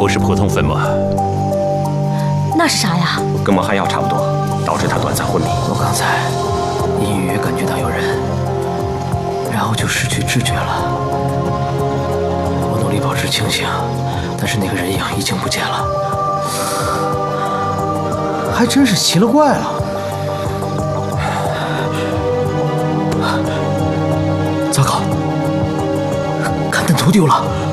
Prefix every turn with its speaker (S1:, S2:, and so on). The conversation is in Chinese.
S1: 不是普通粉末，
S2: 那是啥呀？
S3: 跟蒙汗药差不多，导致他短暂昏迷。
S4: 我刚才隐约感觉到有人，然后就失去知觉了。我努力保持清醒，但是那个人影已经不见了。
S5: 还真是奇了怪了。
S4: 糟糕，看灯图丢了。